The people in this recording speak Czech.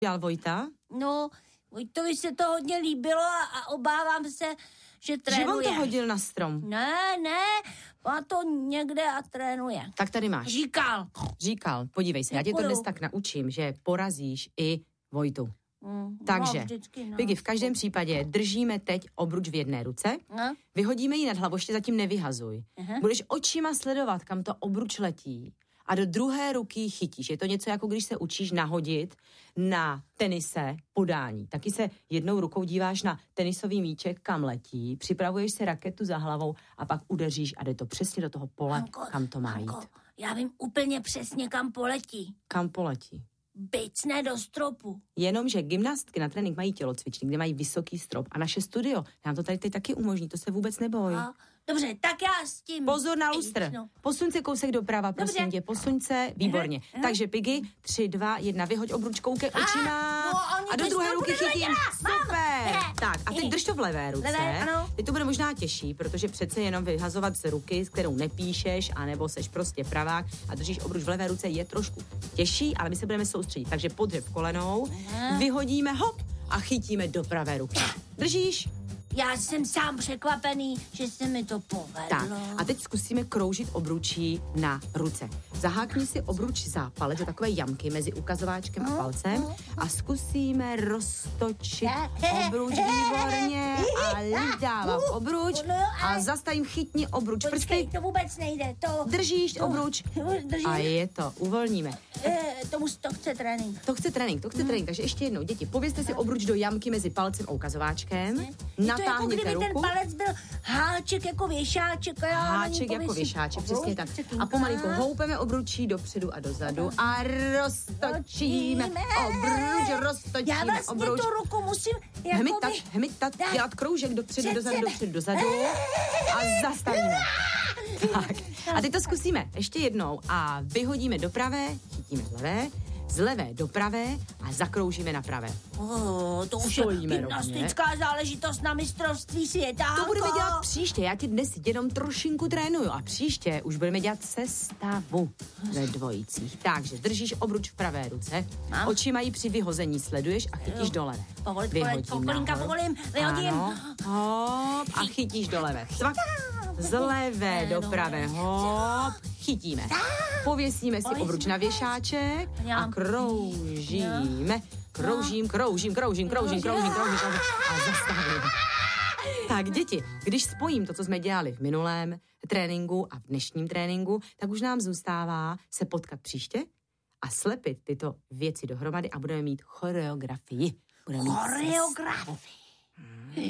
dělal Vojta? No, Vojtovi se to hodně líbilo a obávám se, že trénuje. Že on to hodil na strom? Ne, má to někde a trénuje. Tak tady máš. Říkal, podívej se, já tě to dnes tak naučím, že porazíš i Vojtu. Takže, Piggy, v každém případě držíme teď obruč v jedné ruce, vyhodíme ji nad hlavu, ještě zatím nevyhazuj. Budeš očima sledovat, kam to obruč letí a do druhé ruky chytíš. Je to něco jako když se učíš nahodit na tenise podání. Taky se jednou rukou díváš na tenisový míček, kam letí, připravuješ se raketu za hlavou a pak udeříš a jde to přesně do toho pole, kam to má jít. Já vím úplně přesně, kam poletí. Kam poletí? Bejcne do stropu. Jenomže gymnastky na trénink mají tělocvičný, kde mají vysoký strop a naše studio nám to tady teď taky umožní, to se vůbec neboj. Dobře, tak já s tím... Pozor na lustr. Posuň se kousek doprava, prosím tě, posuň se, výborně. Takže Piggy, 3, 2, 1, vyhoď obruč, koukej očima a do druhé ruky chytím. Super. Tak a teď drž to v levé ruce. Teď to bude možná těžší, protože přece jenom vyhazovat z ruky, s kterou nepíšeš, anebo seš prostě pravák a držíš obruč v levé ruce je trošku těžší, ale my se budeme soustředit. Takže podřeb kolenou, vyhodíme hop a chytíme do pravé ruky. Držíš? Já jsem sám překvapený, že se mi to povedlo. Tak, a teď zkusíme kroužit obručí na ruce. Zahákni si obruč za palec do takové jamky mezi ukazováčkem a palcem a zkusíme roztočit obruč výborně a dávám obruč a zastavím, chytni obruč prsty. To vůbec nejde. Držíš obruč a je to, uvolníme. To chce trénink. To chce trénink, takže ještě jednou, děti, povězte si obruč do jamky mezi palcem a ukazováčkem. Natáhněte jako ruku. Ten palec byl háček jako věšáček. Háček jako věšáček, přesně tak. A pomalinku houpeme obručí dopředu a dozadu a roztočíme obruč, roztočíme já vlastně obruč. Tu ruku musím hmytat, dělat kroužek dopředu, dozadu a zastavíme. Tak. A teď to zkusíme ještě jednou a vyhodíme do pravé, chytíme z levé, z levé do pravé a zakroužíme na pravé. To už je gymnastická záležitost na mistrovství světa. To budeme dělat příště, já ti dnes jenom trošinku trénuju a příště už budeme dělat sestavu ve dvojicích. Takže držíš obruč v pravé ruce, oči mají při vyhození, sleduješ a chytíš do levé. Povolím, vyhodím. Hop a chytíš do levé. Cvak. Z levé do pravé, hop, chytíme. Pověsíme si obruč na věšáček a kroužíme. Kroužím a zastavíme. Tak děti, když spojím to, co jsme dělali v minulém tréninku a v dnešním tréninku, tak už nám zůstává se potkat příště a slepit tyto věci dohromady a budeme mít choreografii. Choreografii.